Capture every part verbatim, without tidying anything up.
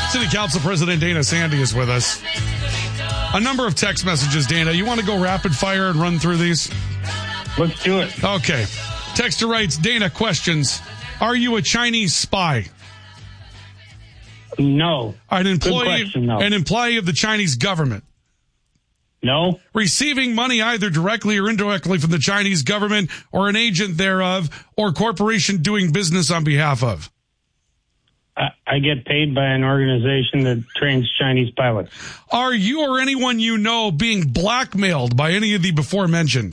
City Council President Dana Sandy is with us. A number of text messages, Dana. You want to go rapid fire and run through these? Let's do it. Okay. Texter writes, Dana, questions. Are you a Chinese spy? No. An employee, question, no. an employee of the Chinese government? No. Receiving money either directly or indirectly from the Chinese government or an agent thereof or corporation doing business on behalf of? I, I get paid by an organization that trains Chinese pilots. Are you or anyone you know being blackmailed by any of the before mentioned?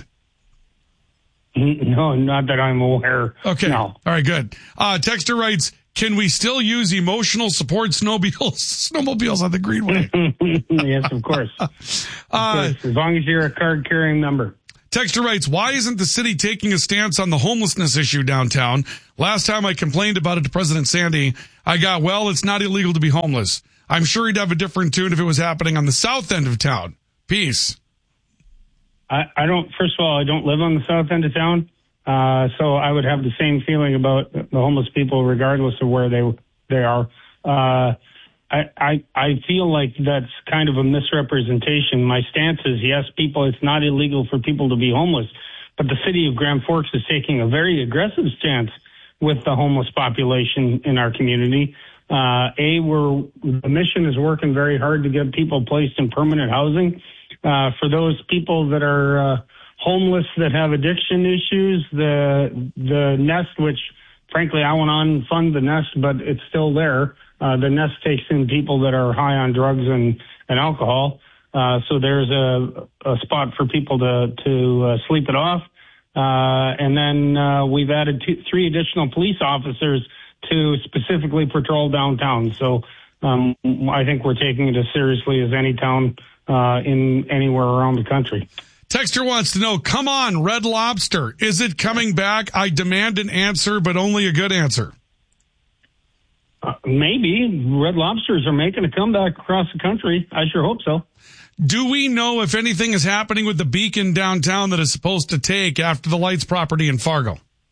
No, not that I'm aware. Okay. No. All right, good. Uh, Texter writes, can we still use emotional support snowmobiles, snowmobiles on the Greenway? Yes, of course. Of Uh, course. As long as you're a card-carrying member. Texter writes, why isn't the city taking a stance on the homelessness issue downtown? Last time I complained about it to President Sandy, I got, well, it's not illegal to be homeless. I'm sure he'd have a different tune if it was happening on the south end of town. Peace. I, I don't, first of all, I don't live on the south end of town. Uh, so I would have the same feeling about the homeless people regardless of where they they are. Uh, I, I I feel like that's kind of a misrepresentation. My stance is, yes, people, it's not illegal for people to be homeless, but the city of Grand Forks is taking a very aggressive stance with the homeless population in our community. Uh, A, we're, the mission is working very hard to get people placed in permanent housing. Uh, for those people that are uh, homeless that have addiction issues, the the Nest, which frankly I went on and fund the Nest, but it's still there. Uh, the Nest takes in people that are high on drugs and, and alcohol. Uh, so there's a, a spot for people to, to uh, sleep it off. Uh, and then uh, we've added two, three additional police officers to specifically patrol downtown. So um, I think we're taking it as seriously as any town uh, in anywhere around the country. Texter wants to know, come on, Red Lobster. Is it coming back? I demand an answer, but only a good answer. Uh, maybe. Red Lobsters are making a comeback across the country. I sure hope so. Do we know if anything is happening with the Beacon downtown that is supposed to take after the Lights property in Fargo?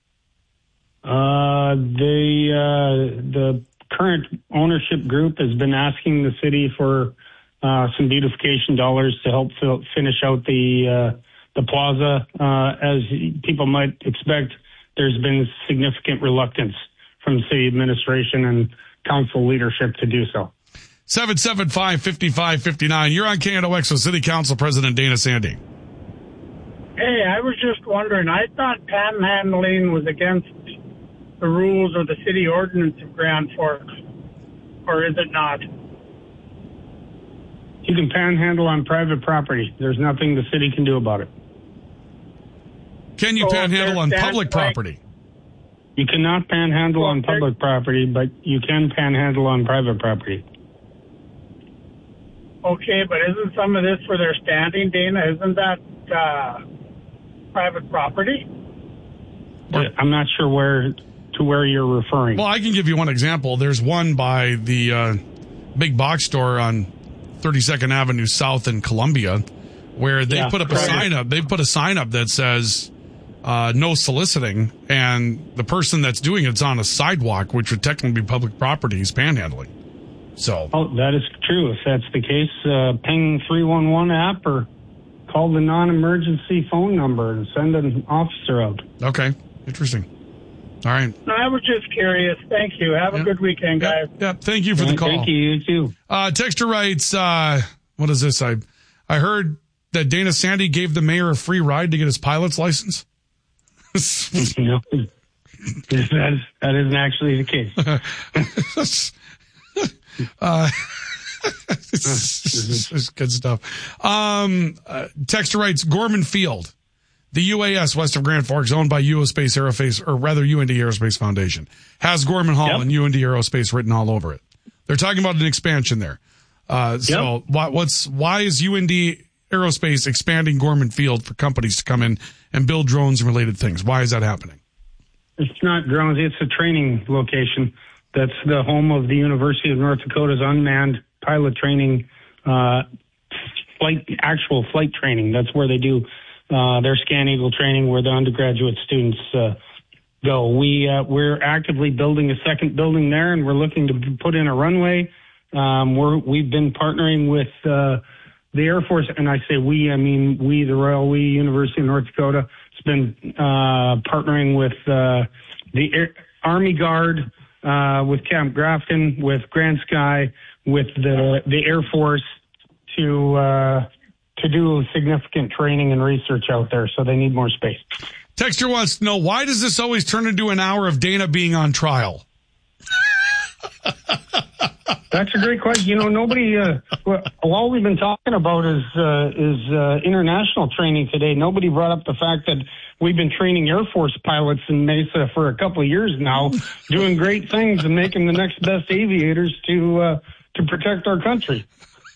Uh, the, uh, the current ownership group has been asking the city for uh, some beautification dollars to help fill, finish out the, uh, the plaza. Uh, as people might expect, there's been significant reluctance from city administration and council leadership to do so. seven seven five, five five five nine. You're on K N O X with City Council President Dana Sandy. Hey, I was just wondering, I thought panhandling was against the rules or the city ordinance of Grand Forks, or is it not? You can panhandle on private property. There's nothing the city can do about it. Can you So panhandle on there's public that, like- property? You cannot panhandle Well, on there- public property, but you can panhandle on private property. Okay, but isn't some of this where they're standing, Dana? Isn't that uh, private property? I'm not sure where to where you're referring. Well, I can give you one example. There's one by the uh, big box store on thirty-second Avenue South in Columbia where they Yeah, put up a right. sign up. They put a sign up that says uh, no soliciting, and the person that's doing it's on a sidewalk, which would technically be public property, is panhandling. So, Oh, that is true. If that's the case, uh, ping three one one app or call the non-emergency phone number and send an officer out. okay, interesting. All right. No, I was just curious. Thank you. Have a Yeah. good weekend, guys. Yeah, yeah, thank you for the call. Thank you, you too. Uh, Texter writes, uh, what is this? I I heard that Dana Sandy gave the mayor a free ride to get his pilot's license. No, that, is, that isn't actually the case. uh, it's, it's good stuff. Um, uh, Texter writes, Gorman Field, the U A S west of Grand Forks, owned by U S Space Aerospace, or rather U N D Aerospace Foundation, has Gorman Hall Yep. and U N D Aerospace written all over it. They're talking about an expansion there. Uh, so Yep. what, what's, why is U N D Aerospace expanding Gorman Field for companies to come in and build drones and related things? Why is that happening? It's not drones. It's a training location. That's the home of the University of North Dakota's unmanned pilot training, uh, flight, actual flight training. That's where they do uh, their Scan Eagle training, where the undergraduate students uh, go. We uh, we're actively building a second building there, and we're looking to put in a runway. Um, we're, we've been partnering with uh, the Air Force, and I say we, I mean we, the Royal We, University of North Dakota. It's been uh, partnering with uh, the Air, Army Guard, uh, with Camp Grafton, with Grand Sky, with the the Air Force to uh, to do significant training and research out there. So they need more space. Texter wants to know, why does this always turn into an hour of Dana being on trial? That's a great question. You know, nobody, uh, well, all we've been talking about is, uh, is, uh, international training today. Nobody brought up the fact that we've been training Air Force pilots in Mesa for a couple of years now, doing great things and making the next best aviators to, uh, to protect our country.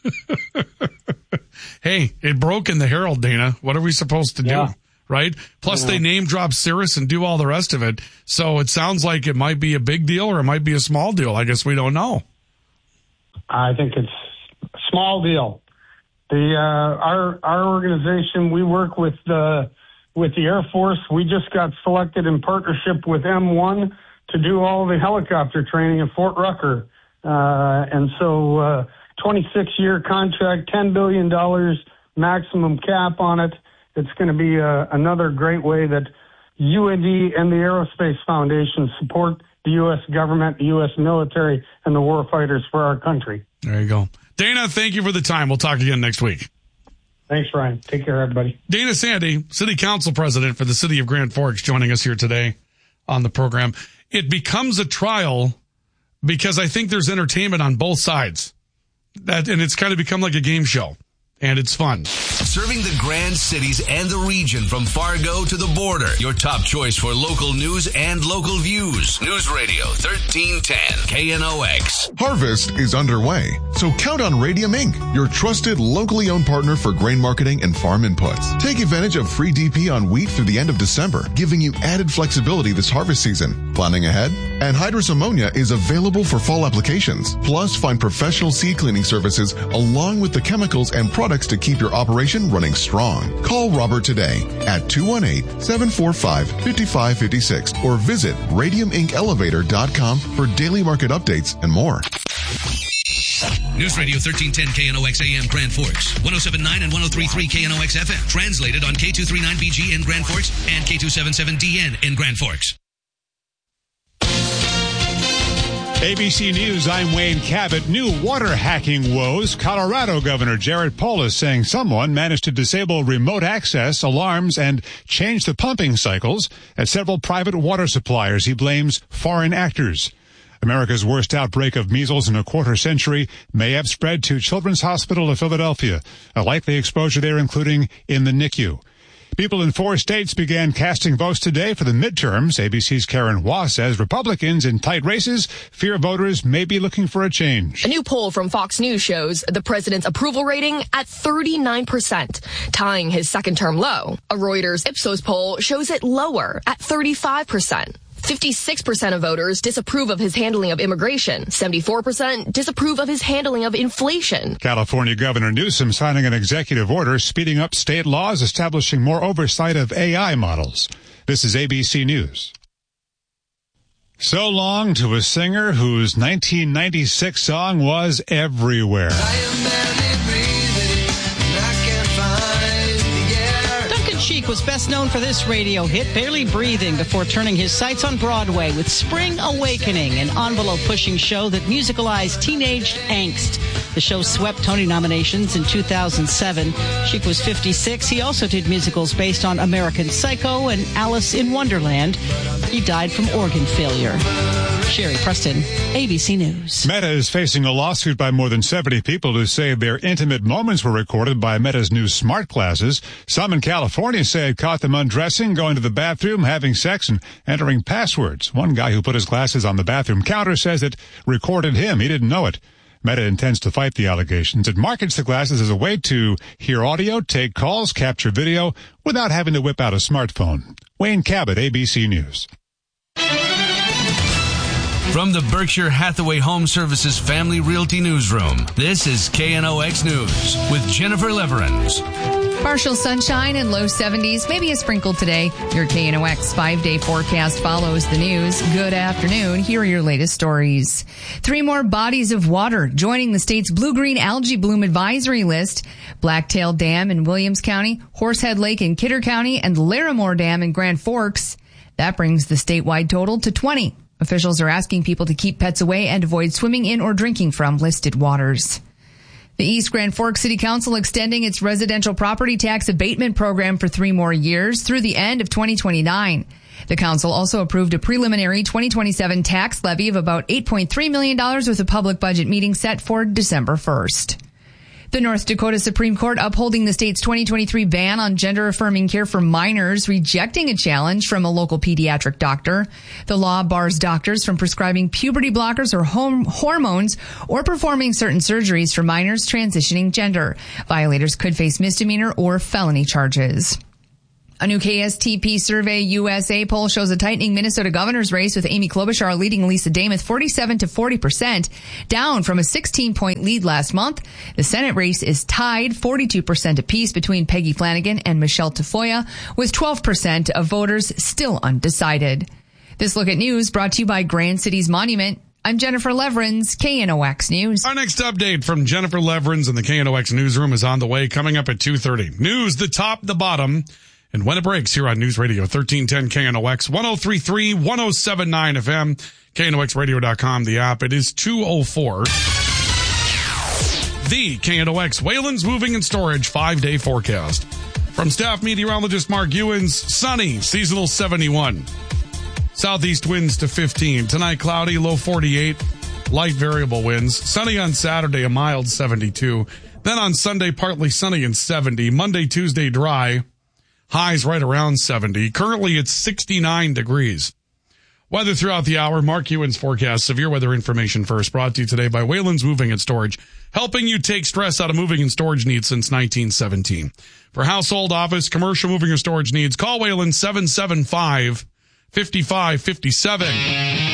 Hey, it broke in the Herald, Dana. What are we supposed to do? Yeah. Right? Plus, they name drop Cirrus and do all the rest of it. So it sounds like it might be a big deal or it might be a small deal. I guess we don't know. I think it's a small deal. The uh, our our organization, we work with the with the Air Force. We just got selected in partnership with M one to do all the helicopter training at Fort Rucker, uh, and so uh, twenty-six year contract, ten billion dollars maximum cap on it. It's going to be uh, another great way that U N D and the Aerospace Foundation support the U S government, the U S military, and the warfighters for our country. There you go. Dana, thank you for the time. We'll talk again next week. Thanks, Ryan. Take care, everybody. Dana Sandy, City Council President for the City of Grand Forks, joining us here today on the program. It becomes a trial because I think there's entertainment on both sides. That, and it's kind of become like a game show. And it's fun. Serving the Grand Cities and the region from Fargo to the border. Your top choice for local news and local views. News Radio thirteen ten K N O X. Harvest is underway, so count on Radium Incorporated, your trusted, locally owned partner for grain marketing and farm inputs. Take advantage of free D P on wheat through the end of December, giving you added flexibility this harvest season. Planning ahead? Anhydrous ammonia is available for fall applications. Plus, find professional seed cleaning services along with the chemicals and products to keep your operation running strong. Call Robert today at two one eight, seven four five, five five five six or visit radium inc elevator dot com for daily market updates and more. News Radio thirteen ten K N O X A M Grand Forks, one oh seven point nine and one oh three point three K N O X F M. Translated on K two thirty-nine B G in Grand Forks and K two seventy-seven D N in Grand Forks. A B C News, I'm Wayne Cabot. New water hacking woes. Colorado Governor Jared Polis saying someone managed to disable remote access, alarms, and change the pumping cycles at several private water suppliers. He blames foreign actors. America's worst outbreak of measles in a quarter century may have spread to Children's Hospital of Philadelphia. A likely exposure there including in the N I C U. People in four states began casting votes today for the midterms. A B C's Karen Waugh says Republicans in tight races fear voters may be looking for a change. A new poll from Fox News shows the president's approval rating at thirty-nine percent, tying his second-term low. A Reuters Ipsos poll shows it lower at thirty-five percent. fifty-six percent of voters disapprove of his handling of immigration. seventy-four percent disapprove of his handling of inflation. California Governor Newsom signing an executive order speeding up state laws establishing more oversight of A I models. This is A B C News. So long to a singer whose nineteen ninety-six song was everywhere. I am barely breathing, and I can't find the air. Duncan Sheik was best known for this radio hit, Barely Breathing, before turning his sights on Broadway with Spring Awakening, an envelope-pushing show that musicalized teenage angst. The show swept Tony nominations in two thousand seven. Sheik was fifty-six. He also did musicals based on American Psycho and Alice in Wonderland. He died from organ failure. Sherry Preston, A B C News. Meta is facing a lawsuit by more than seventy people who say their intimate moments were recorded by Meta's new smart glasses. Some in California say it caught them undressing, going to the bathroom, having sex, and entering passwords. One guy who put his glasses on the bathroom counter says it recorded him. He didn't know it. Meta intends to fight the allegations. It markets the glasses as a way to hear audio, take calls, capture video without having to whip out a smartphone. Wayne Cabot, A B C News. From the Berkshire Hathaway Home Services Family Realty Newsroom, this is K N O X News with Jennifer Leverins. Partial sunshine and low seventies, maybe a sprinkle today. Your K N O X five-day forecast follows the news. Good afternoon. Here are your latest stories. Three more bodies of water joining the state's blue-green algae bloom advisory list. Blacktail Dam in Williams County, Horsehead Lake in Kidder County, and Larimore Dam in Grand Forks. That brings the statewide total to twenty. Officials are asking people to keep pets away and avoid swimming in or drinking from listed waters. The East Grand Forks City Council extending its residential property tax abatement program for three more years through the end of twenty twenty-nine. The council also approved a preliminary twenty twenty-seven tax levy of about eight point three million dollars with a public budget meeting set for December first. The North Dakota Supreme Court upholding the state's twenty twenty-three ban on gender-affirming care for minors, rejecting a challenge from a local pediatric doctor. The law bars doctors from prescribing puberty blockers or home hormones or performing certain surgeries for minors transitioning gender. Violators could face misdemeanor or felony charges. A new K S T P Survey U S A poll shows a tightening Minnesota governor's race with Amy Klobuchar leading Lisa Dameth forty-seven to forty percent, down from a sixteen-point lead last month. The Senate race is tied forty-two percent apiece between Peggy Flanagan and Michelle Tafoya, with twelve percent of voters still undecided. This Look at News brought to you by Grand Cities Monument. I'm Jennifer Leverins, K N O X News. Our next update from Jennifer Leverins in the K N O X newsroom is on the way, coming up at two thirty. News, the top, the bottom. And when it breaks here on News Radio thirteen ten K N O X, one oh three point three, one oh seven point nine F M, K N O X radio dot com, the app. It is two oh four. The K N O X Wayland's Moving and Storage five-day forecast. From staff meteorologist Mark Ewens, sunny, seasonal seventy-one. Southeast winds to fifteen. Tonight, cloudy, low forty-eight. Light variable winds. Sunny on Saturday, a mild seventy-two. Then on Sunday, partly sunny and seventy. Monday, Tuesday, dry. Highs right around seventy. Currently, it's sixty-nine degrees. Weather throughout the hour. Mark Ewens forecast. Severe weather information first. Brought to you today by Wayland's Moving and Storage. Helping you take stress out of moving and storage needs since nineteen seventeen. For household, office, commercial moving or storage needs, call Wayland seven seven five, five five five seven.